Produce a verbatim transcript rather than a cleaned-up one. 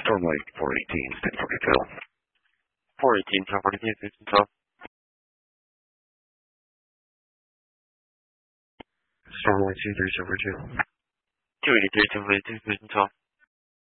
Stormlight four eighteen, ten forty-two. four eighteen, ten forty-two, fifteen twelve. Stormlight two three seven two. two eighty-three, ten forty-two, fifteen twelve.